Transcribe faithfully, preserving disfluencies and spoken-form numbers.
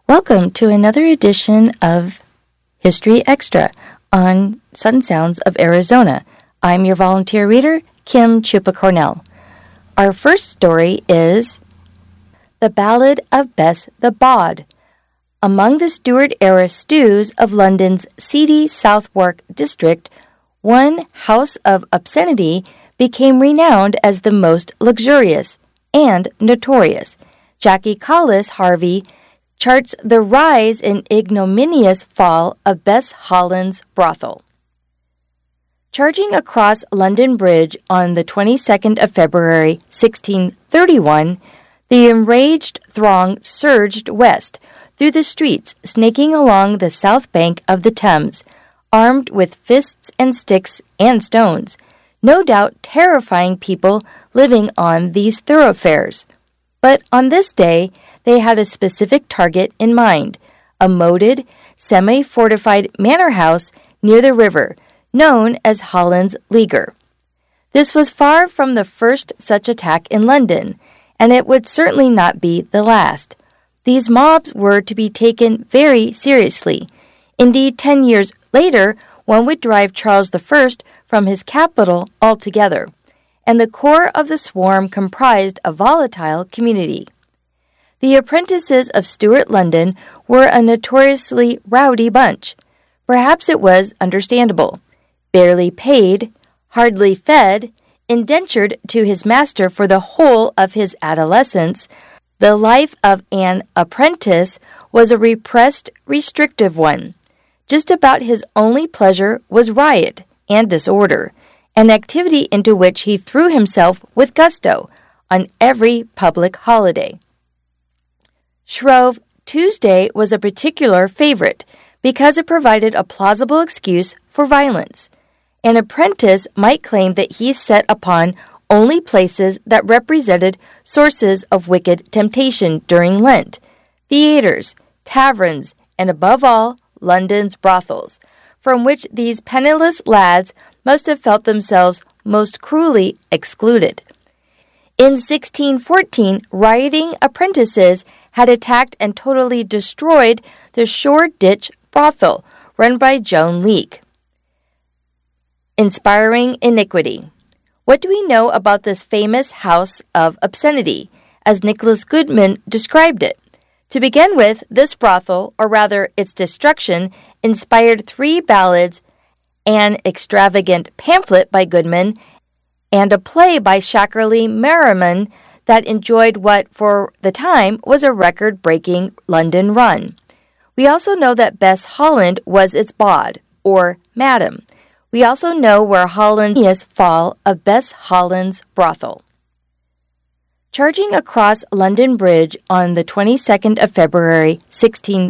Welcome to another edition of History Extra on Sun Sounds of Arizona. I'm your volunteer reader, Kim Chupa Cornell. Our first story is The Ballad of Bess the Bod. Among the Stuart-era stews of London's seedy Southwark district, one house of obscenity became renowned as the most luxurious and notorious. Jackie Collis Harvey charts the rise and ignominious fall of Bess Holland's brothel. Charging across London Bridge on the twenty-second of February, sixteen thirty-one, the enraged throng surged west through the streets, snaking along the south bank of the Thames, armed with fists and sticks and stones, no doubt terrifying people living on these thoroughfares. But on this day, they had a specific target in mind, a moated, semi-fortified manor house near the river, known as Holland's Leaguer. This was far from the first such attack in London, and it would certainly not be the last. These mobs were to be taken very seriously. Indeed, ten years later, one would drive Charles the First from his capital altogether, and the core of the swarm comprised a volatile community. The apprentices of Stuart London were a notoriously rowdy bunch. Perhaps it was understandable. Barely paid, hardly fed, indentured to his master for the whole of his adolescence, the life of an apprentice was a repressed, restrictive one. Just about his only pleasure was riot and disorder, an activity into which he threw himself with gusto on every public holiday. Shrove Tuesday was a particular favorite because it provided a plausible excuse for violence. An apprentice might claim that he set upon only places that represented sources of wicked temptation during Lent, theaters, taverns, and above all, London's brothels, from which these penniless lads must have felt themselves most cruelly excluded. In sixteen fourteen, rioting apprentices had attacked and totally destroyed the Shoreditch brothel run by Joan Leake. Inspiring iniquity. What do we know about this famous house of obscenity, as Nicholas Goodman described it? To begin with, this brothel, or rather its destruction, inspired three ballads, an extravagant pamphlet by Goodman, and a play by Shackerley Merriman that enjoyed what, for the time, was a record-breaking London run. We also know that Bess Holland was its bod, or madam. We also know where Holland's fall of Bess Holland's brothel. Charging across London Bridge on the twenty-second of February, sixteen